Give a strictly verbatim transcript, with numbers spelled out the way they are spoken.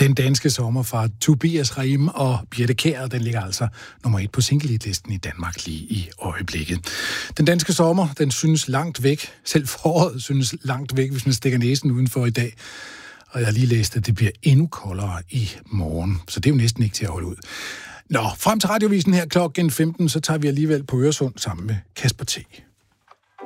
Den danske sommer fra Tobias Rahim og Birthe Kjær, den ligger altså nummer et på single-listen i Danmark lige i øjeblikket. Den danske sommer, den synes langt væk. Selv foråret synes langt væk, hvis man stikker næsen udenfor i dag. Og jeg har lige læst, at det bliver endnu koldere i morgen, så det er jo næsten ikke til at holde ud. Nå, frem til radiovisen her klokken femten, så tager vi alligevel på Øresund sammen med Kasper T.